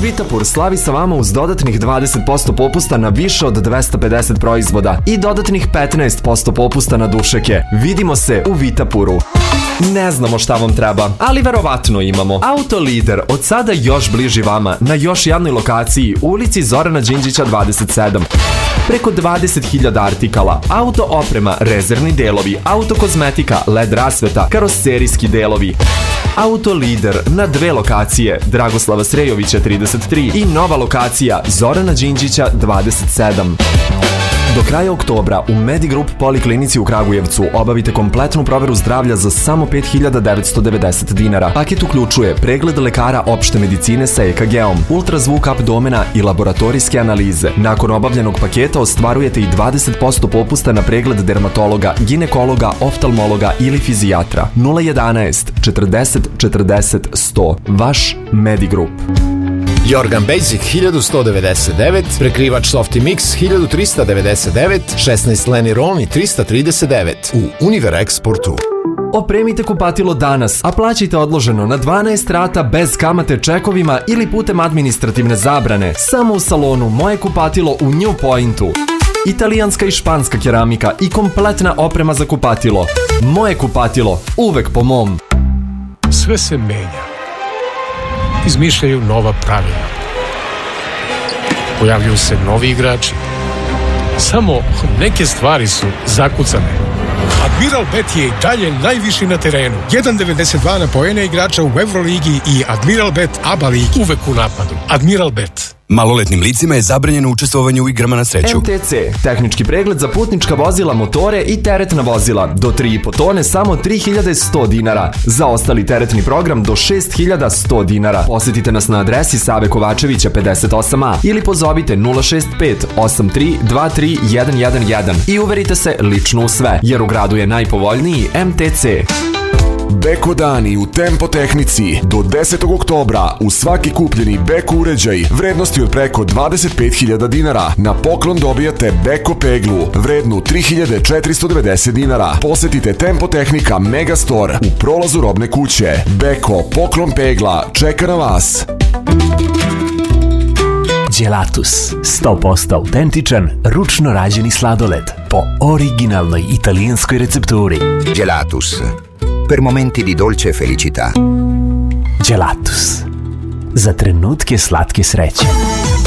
Vitapur slavi sa vama uz dodatnih 20% popusta na više od 250 proizvoda i dodatnih 15% popusta na dušeke. Vidimo se u Vitapuru. Ne znamo šta vam treba, ali verovatno imamo. Autolider od sada još bliži vama na još jednoj lokaciji u ulici Zorana Đinđića 27. Preko 20.000 artikala, auto oprema, rezervni delovi, auto kozmetika, LED rasveta, karoserijski delovi. Autolider na dve lokacije, Dragoslava Srejovića 33 i nova lokacija Zorana Đinđića 27. Do kraja oktobra u Medigroup Poliklinici u Kragujevcu obavite kompletnu proveru zdravlja za samo 5.990 dinara. Paket uključuje pregled lekara opšte medicine sa EKG-om, ultrazvuk abdomena i laboratorijske analize. Nakon obavljenog paketa ostvarujete i 20% popusta na pregled dermatologa, ginekologa, oftalmologa ili fizijatra. 011 40 40 100. Vaš Medigroup. Jorgan Basic 1199, prekrivač Softimix 1399, 16 Lenny Rolni 339 u Univer Exportu. Opremite kupatilo danas, a plaćajte odloženo na 12 rata bez kamate čekovima ili putem administrativne zabrane. Samo u salonu Moje kupatilo u New Pointu. Italijanska i španska keramika i kompletna oprema za kupatilo. Moje kupatilo, uvek po mom. Sve se menja. Izmišljaju nova pravila. Pojavljuju se novi igrači. Samo neke stvari su zakucane. Admiral Bet je i dalje najviši na terenu. 1.92 na poene igrača u Euroligi i Admiral Bet ABA ligi. Uvek u napadu. Admiral Bet. Maloletnim licima je zabranjeno učestvovanje u igrama na sreću. MTC, tehnički pregled za putnička vozila, motore i teretna vozila. Do 3,5 tone samo 3.100 dinara. Za ostali teretni program do 6.100 dinara. Posjetite nas na adresi Save Kovačevića 58A ili pozovite 065 83 23 111 i uverite se lično u sve, jer u gradu je najpovoljniji MTC. Beko dani u Tempo Tehnici. Do 10. oktobra u svaki kupljeni Beko uređaj vrednosti od preko 25.000 dinara na poklon dobijate Beko peglu vrednu 3.490 dinara. Posetite Tempo Tehnika Megastore u prolazu Robne kuće. Beko poklon pegla čeka na vas. Gelatus, 100% autentičan, ručno rađeni sladoled po originalnoj italijanskoj recepturi. Gelatus, per momenti di dolce felicità. Gelatus, za trenutke slatke sreće.